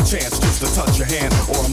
chance just to touch your hand, or I'm